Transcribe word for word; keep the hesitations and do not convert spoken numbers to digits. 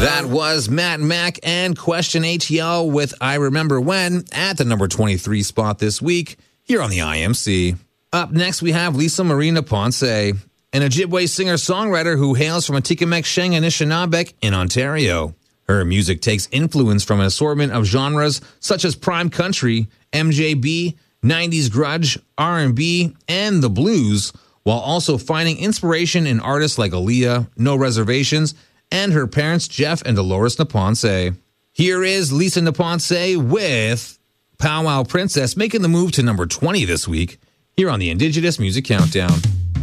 That was Matt Mack and Question A T L with I Remember When at the number twenty-three spot this week here on the I M C. Up next, we have Lisa Marina Ponce, an Ojibwe singer-songwriter who hails from Atikamekw and Anishinaabe in Ontario. Her music takes influence from an assortment of genres such as prime country, M J B, nineties grunge, R and B, and the blues, while also finding inspiration in artists like Aaliyah, No Reservations, and her parents Jeff and Dolores Naponce. Here is Lisa Naponce with Powwow Princess, making the move to number twenty this week here on the Indigenous Music Countdown.